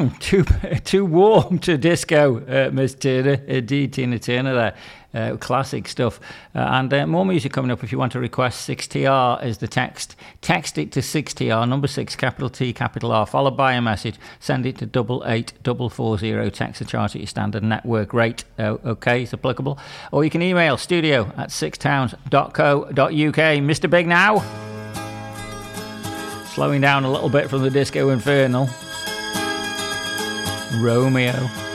too warm to disco, Miss Turner. Indeed, Tina Turner there. Classic stuff. And more music coming up. If you want to request 6TR is the text. Text it to 6TR, number 6, capital T, capital R, followed by a message. Send it to 88440. Text the charge at your standard network rate. Okay, it's applicable. Or you can email studio@sixtowns.co.uk. Mr. Big Now. Slowing down a little bit from the Disco Infernal. Romeo.